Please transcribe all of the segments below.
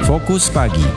Fokus Pagi.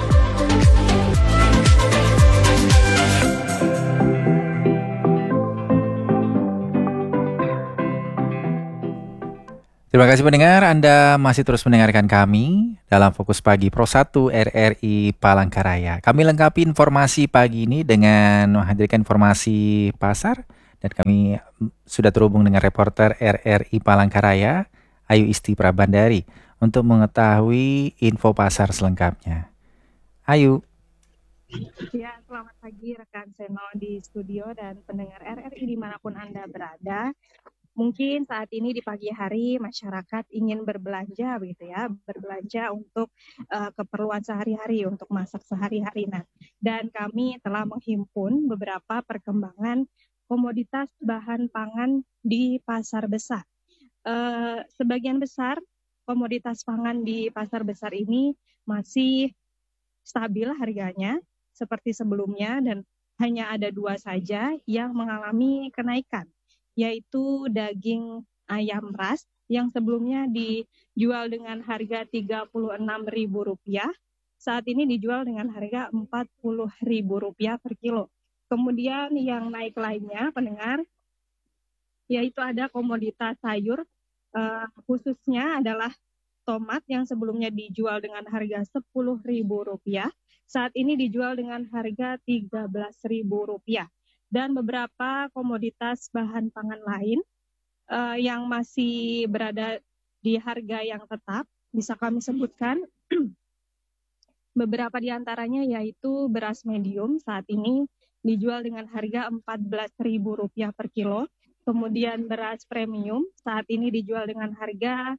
Terima kasih pendengar, Anda masih terus mendengarkan kami dalam Fokus Pagi Pro 1 RRI Palangkaraya. Kami lengkapi informasi pagi ini dengan menghadirkan informasi pasar dan kami sudah terhubung dengan reporter RRI Palangkaraya, Ayu Isti Prabandari, untuk mengetahui info pasar selengkapnya. Ayu. Ya, selamat pagi rekan Seno di studio dan pendengar RRI dimanapun Anda berada. Mungkin saat ini di pagi hari masyarakat ingin berbelanja begitu ya, berbelanja untuk keperluan sehari-hari, untuk masak sehari-hari. Nah, dan kami telah menghimpun beberapa perkembangan komoditas bahan pangan di pasar besar. Sebagian besar komoditas pangan di pasar besar ini masih stabil harganya seperti sebelumnya dan hanya ada 2 saja yang mengalami kenaikan, yaitu daging ayam ras yang sebelumnya dijual dengan harga Rp36.000, saat ini dijual dengan harga Rp40.000 per kilo. Kemudian yang naik lainnya, pendengar, yaitu ada komoditas sayur, khususnya adalah tomat yang sebelumnya dijual dengan harga Rp10.000, saat ini dijual dengan harga Rp13.000. Dan beberapa komoditas bahan pangan lain yang masih berada di harga yang tetap, bisa kami sebutkan beberapa di antaranya, yaitu beras medium saat ini dijual dengan harga Rp14.000 per kilo. Kemudian beras premium saat ini dijual dengan harga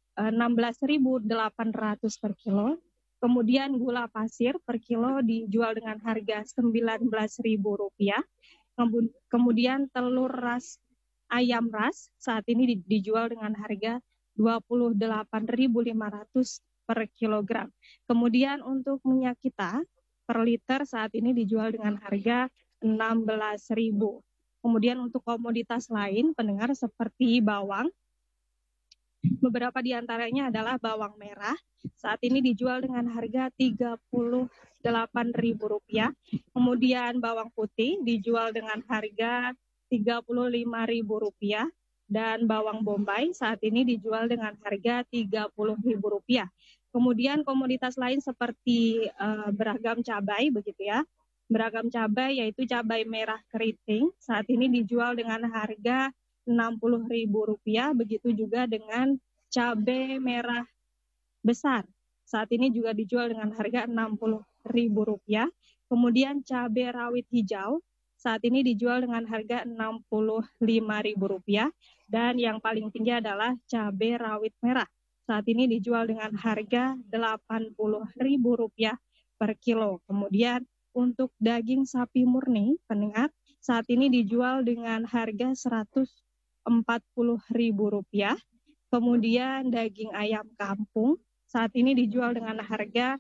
Rp16.800 per kilo. Kemudian gula pasir per kilo dijual dengan harga Rp19.000. Kemudian telur ayam ras saat ini dijual dengan harga Rp28.500 per kilogram. Kemudian untuk minyak kita per liter saat ini dijual dengan harga Rp16.000. Kemudian untuk komoditas lain, pendengar, seperti bawang, beberapa di antaranya adalah bawang merah, saat ini dijual dengan harga Rp38.000. Kemudian bawang putih dijual dengan harga Rp35.000 dan bawang bombay saat ini dijual dengan harga Rp30.000. Kemudian komoditas lain seperti beragam cabai begitu ya. Beragam cabai yaitu cabai merah keriting saat ini dijual dengan harga Rp60.000, begitu juga dengan cabai merah besar. Saat ini juga dijual dengan harga Rp60.000. Kemudian cabai rawit hijau saat ini dijual dengan harga Rp65.000 dan yang paling tinggi adalah cabai rawit merah. Saat ini dijual dengan harga Rp80.000 per kilo. Kemudian untuk daging sapi murni, pendengar, saat ini dijual dengan harga Rp140.000. Kemudian daging ayam kampung saat ini dijual dengan harga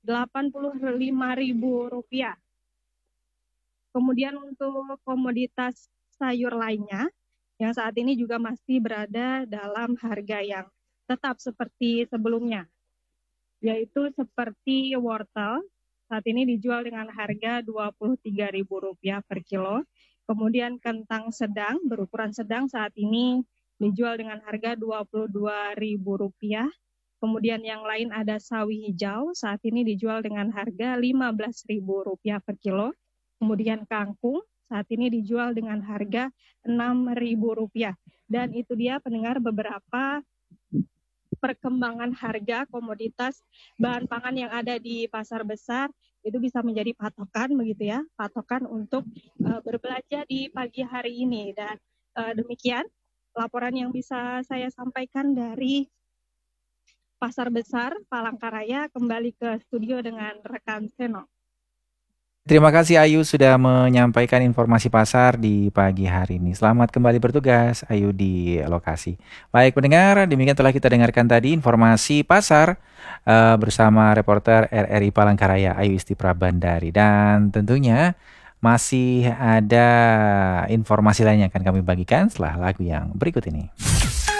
Rp85.000. Kemudian untuk komoditas sayur lainnya yang saat ini juga masih berada dalam harga yang tetap seperti sebelumnya, yaitu seperti wortel saat ini dijual dengan harga Rp23.000 per kilo. Kemudian kentang sedang berukuran sedang saat ini dijual dengan harga Rp22.000. Kemudian yang lain ada sawi hijau saat ini dijual dengan harga Rp15.000 per kilo. Kemudian kangkung saat ini dijual dengan harga Rp6.000. Dan itu dia, pendengar, beberapa perkembangan harga komoditas bahan pangan yang ada di pasar besar. Itu bisa menjadi patokan begitu ya, patokan untuk berbelanja di pagi hari ini. Dan demikian laporan yang bisa saya sampaikan dari Pasar Besar Palangkaraya. Kembali ke studio dengan rekan Seno. Terima kasih Ayu sudah menyampaikan informasi pasar di pagi hari ini. Selamat kembali bertugas Ayu di lokasi. Baik pendengar, demikian telah kita dengarkan tadi informasi pasar bersama reporter RRI Palangkaraya Ayu Isti Prabandari. Dan tentunya masih ada informasi lain yang akan kami bagikan setelah lagu yang berikut ini.